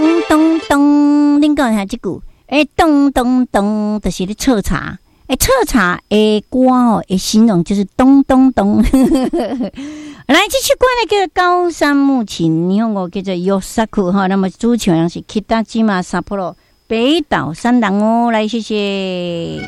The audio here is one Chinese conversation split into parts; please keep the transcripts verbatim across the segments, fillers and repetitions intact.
咚咚咚，恁讲下这句，诶，咚咚咚，就是咧测茶。诶，测茶诶歌哦，诶形容就是咚咚咚。来，这首歌呢叫高山木琴，日本語叫做 Yosaku 哈。那麼主唱人是 Kitajima Sapporo 北島三郎哦。來，謝謝。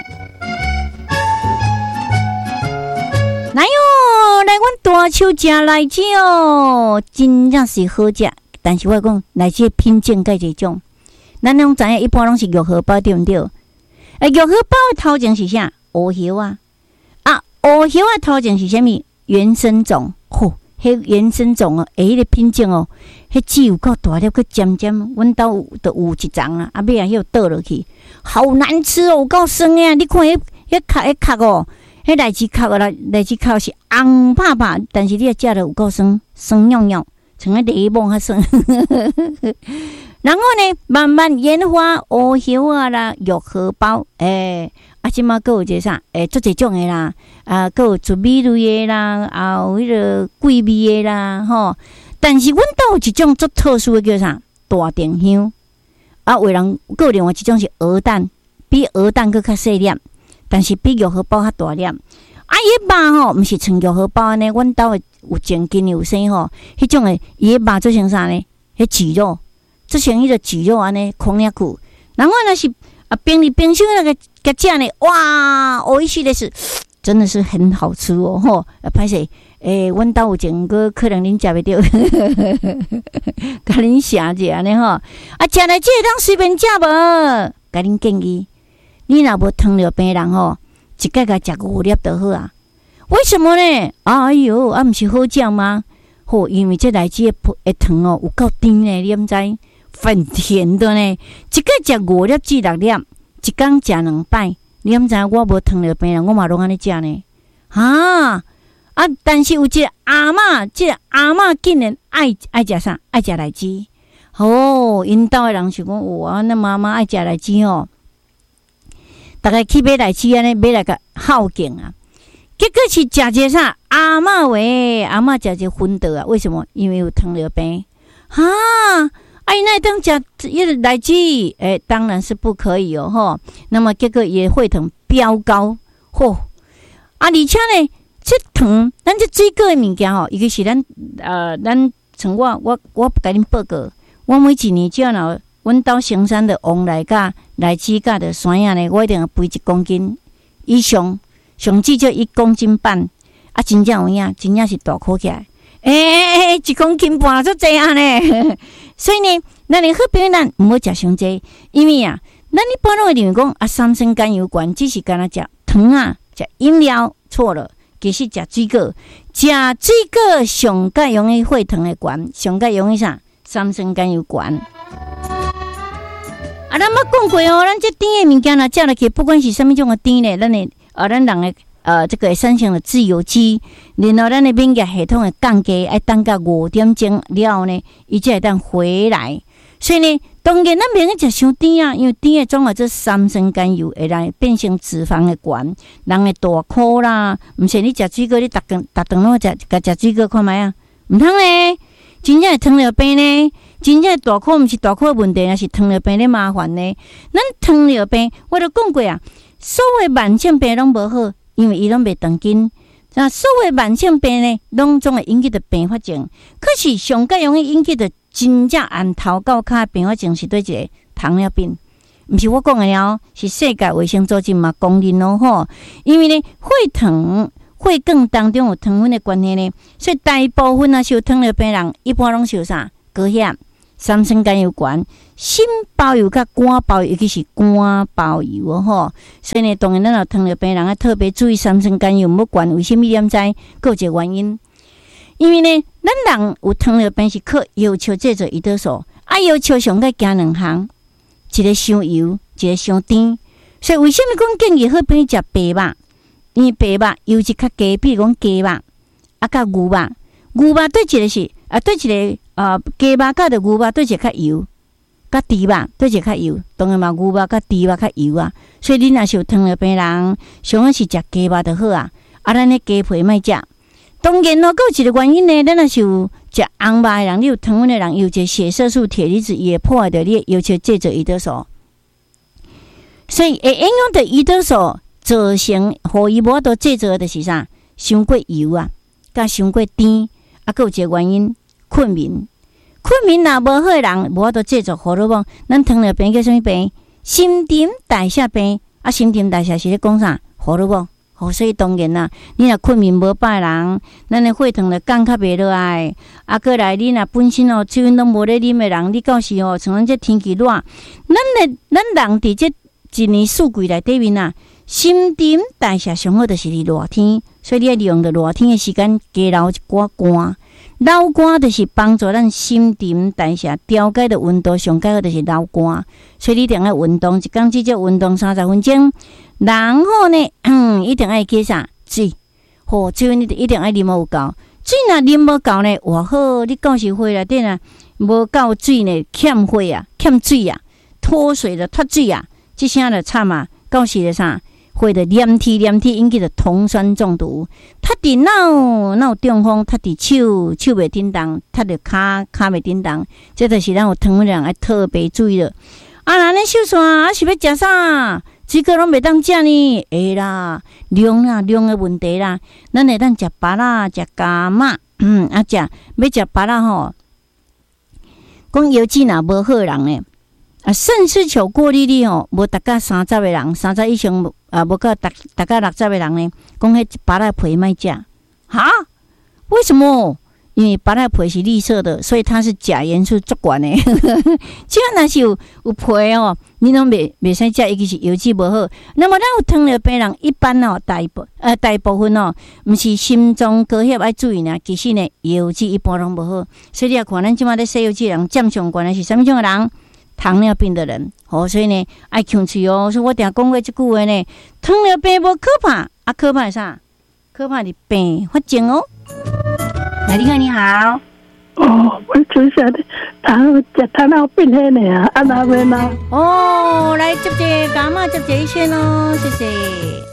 來喲，來阮大樹食荔枝哦，真正是好食。但是我講荔枝品種該一種，咱攏知影一般攏是玉荷包對毋對？誒，玉荷包的頭前是啥？烏葉啊！啊，烏葉的頭前是啥物？原生種。吼，迄原生種哦，誒，迄個品種哦，迄籽有夠大粒，佮尖尖，阮兜都有一丛啊，啊尾啊，迄個倒落去，好難吃哦，有夠酸誒！你看迄迄殼迄殼哦，迄荔枝殼啊，荔枝殼是紅拍拍，但是你啊食了有夠酸，酸尿尿，像迄檸檬較酸。然後呢，慢慢演化烏葉啊啦，玉荷包，誒、欸，啊，即馬閣有一個啥？誒、欸，足一種誒啦，啊，閣有竹米類誒啦，啊，有迄個桂味誒啦，吼。但是阮兜有一種足特殊誒叫啥？大丁香。啊，有人閣有另外一種是鵝蛋，比鵝蛋閣較細粒，但是比玉荷包較大粒。啊，伊個肉吼，毋是像玉荷包安尼，阮兜有正筋有生吼，迄種誒，伊個肉做成啥呢？迄蒟肉。做成迄個蒟肉安尼，空了苦。然後呢是啊，冰裡冰箱那個個醬呢，哇，哦，一系列是真的是很好吃哦，吼。啊，歹勢，誒，阮兜有前個可能恁食袂着，甲恁寫者安尼吼。啊，食來這當隨便食無，甲恁建議，你若無糖尿病人吼，一擺甲食五粒就好啊。為什麼呢？哎呦，啊，毋是好食嗎？吼，因為這荔枝的糖哦有夠甜呢，你毋知？很甜的呢，一個食五粒至六粒，一天食兩擺。你毋知我無糖尿病人，我嘛攏安尼食呢。啊啊！但是有一個阿嬷，即、這個阿嬷竟然愛愛食啥？愛食荔枝。哦，因兜的人是講，哇，那媽媽愛食荔枝哦。大概去買荔枝安尼，買來個好勁啊。結果是食一個啥？阿嬷喂，阿嬷食一個昏倒啊？為什麼？因為有糖尿病。哈、啊！哎，那當食一個荔枝，誒，當然是不可以哦，吼。那麼結果也血糖飆高，吼。啊，而且呢，這糖，咱這水果的物件吼，伊個是咱呃，咱像我我我甲恁報告，我每一年只要若阮兜生產的黃梨甲荔枝甲的山藥呢，我一定要肥一公斤以上，上至少一公斤半。啊，真正有影，真正是大顆起來。誒、欸，一公斤半足濟啊呢！所以呢，咱的好朋友咱毋好食傷濟，因為啊，咱一般都會認為講啊，三酸甘油酯只是干那食糖啊，食飲料錯了，其實食水果，食水果上較容易血糖的酯，上較容易啥？三酸甘油酯。啊，咱捌講過哦，咱這甜的物件若食落去，不管是什麼種的甜咧，咱的啊，咱人的。呃，這個產生了自由基，然後咱的免疫系統的降低，要等到五點鐘了後呢，伊才會當回來。所以呢，當然咱免去食傷甜啊，因為甜的總係做三酸甘油會讓變成脂肪的酯，人的大顆啦。毋是你食水果，你逐頓逐頓攏食，甲食水果看覓啊，毋通呢，真正的糖尿病呢，真正的大顆毋是大顆的問題，而是糖尿病的麻煩呢。咱糖尿病我都講過啊，所謂慢性病攏無好。因為伊攏袂長緊，那所謂慢性病呢，攏總會引起的併發症。可是上較容易引起的真正按頭到腳併發症是對一個糖尿病，毋是我講的了，是世界衛生組織嘛公認咯吼。因為呢，血糖、血管當中有糖分的關係呢，所以大部分啊，有糖尿病人一般攏是有啥高血、三酸甘油酯、心包油甲肝包油，尤其是肝包油哦吼。所以呢，當然咱有糖尿病人要特別注意三酸甘油，毋好管為什麼點知，佫有一個原因。因為呢，咱人有糖尿病是靠要求製作胰島素，啊要求上個行兩項，一個傷油，一個傷甜。所以為什麼講建議好朋友食白肉？因為白肉油脂較低，比如講雞肉，啊甲牛肉，牛肉對一個是啊對一個。啊，雞肉甲着牛肉對一個較油，甲豬肉對一個較油，當然嘛牛肉甲豬肉較油啊。所以你若是有糖尿病人，上好是食雞肉就好啊。啊，咱的雞皮莫食。當然咯，佫有一個原因呢，咱若是有食红肉的人，你有糖分的人，有一个血色素、铁离子也破坏着你要求这种胰岛素，所以会影响到胰岛素，造成互伊无法度制造的是啥？伤过油啊，甲伤过甜，啊，还有一个原因，困眠。困眠若无好的人，无法度制造荷尔蒙。咱糖尿病叫什么病？新陈代谢病。啊，新陈代谢是咧讲啥？荷尔蒙。哦，所以当然啦，你若困眠无饱的人，咱的血糖就降较袂落来。啊，过来你若本身哦水拢无咧啉的人，你到时哦像咱这天气热，咱的咱人伫这一年四季内底面啊，新陈代谢上好就是伫热天，所以你要利用着热天的时间加流一寡汗。流汗就是帮助咱新陈代谢调节的温度上佳好就是流汗，所以你一定要运动，一天至少运动三十分钟。然后呢，嗯，一定要加啥水，吼、哦，水你一定要啉有够。水若啉无够呢，偌好，你到时血内底啊无够水呢，欠血啊，欠水啊，脱水了脱水啊，这声就惨啊，到时就啥？血的黏体黏体引起的酮酸中毒，踢伫脑脑中风，踢伫手手袂振动，踢伫骹骹袂振动，这就是咱有糖分人要特别注意了。啊，咱咧瘦线啊是要食啥？水果拢袂当食呢，会啦，量啦量的问题啦，咱会当食芭乐、食柑仔，嗯，啊食要食芭乐吼，讲腰子若无好人呢。啊，肾丝球过滤率吼，无达到三十个人，三十以上啊，无到达达到六十个人呢，讲迄芭乐皮莫食，哈？为什么？因为芭乐皮是绿色的，所以它是钾元素足悬的。只要若是有有皮哦，你拢袂袂使食，尤其是油脂无好。那么咱有糖尿病人，一般哦，大部呃大部分哦，毋是心脏高血爱注意呢，其实呢，油脂一般拢无好。所以你也看咱即马咧西油脂人占上悬的是啥物种的人？糖尿病的人，哦，所以呢，爱控制哦。所以我定讲过这句话呢，糖尿病无可怕，啊，可怕是啥？可怕是病发症哦。来，你好，你好。 哦，我从小的糖食糖尿病迄呢啊，啊那边呢？ 哦，来接接，干嘛接接一些咯？谢谢。